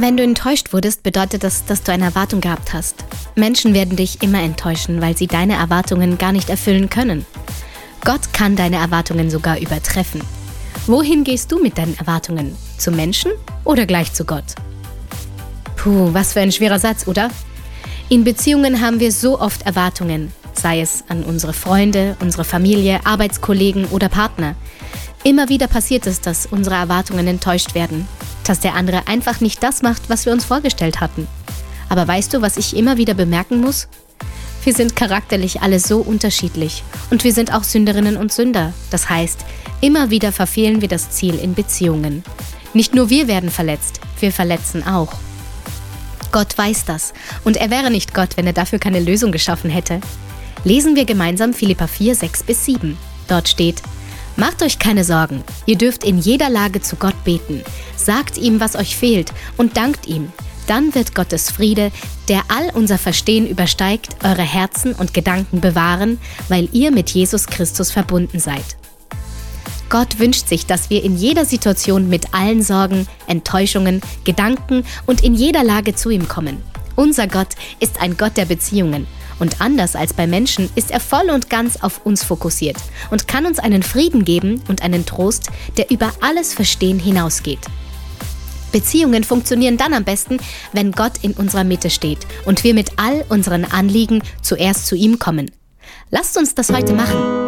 Wenn du enttäuscht wurdest, bedeutet das, dass du eine Erwartung gehabt hast. Menschen werden dich immer enttäuschen, weil sie deine Erwartungen gar nicht erfüllen können. Gott kann deine Erwartungen sogar übertreffen. Wohin gehst du mit deinen Erwartungen? Zu Menschen oder gleich zu Gott? Puh, was für ein schwerer Satz, oder? In Beziehungen haben wir so oft Erwartungen, sei es an unsere Freunde, unsere Familie, Arbeitskollegen oder Partner. Immer wieder passiert es, dass unsere Erwartungen enttäuscht werden, dass der andere einfach nicht das macht, was wir uns vorgestellt hatten. Aber weißt du, was ich immer wieder bemerken muss? Wir sind charakterlich alle so unterschiedlich und wir sind auch Sünderinnen und Sünder. Das heißt, immer wieder verfehlen wir das Ziel in Beziehungen. Nicht nur wir werden verletzt, wir verletzen auch. Gott weiß das und er wäre nicht Gott, wenn er dafür keine Lösung geschaffen hätte. Lesen wir gemeinsam Philipper 4, 6-7. Dort steht: Macht euch keine Sorgen, ihr dürft in jeder Lage zu Gott beten. Sagt ihm, was euch fehlt und dankt ihm. Dann wird Gottes Friede, der all unser Verstehen übersteigt, eure Herzen und Gedanken bewahren, weil ihr mit Jesus Christus verbunden seid. Gott wünscht sich, dass wir in jeder Situation mit allen Sorgen, Enttäuschungen, Gedanken und in jeder Lage zu ihm kommen. Unser Gott ist ein Gott der Beziehungen. Und anders als bei Menschen ist er voll und ganz auf uns fokussiert und kann uns einen Frieden geben und einen Trost, der über alles Verstehen hinausgeht. Beziehungen funktionieren dann am besten, wenn Gott in unserer Mitte steht und wir mit all unseren Anliegen zuerst zu ihm kommen. Lasst uns das heute machen.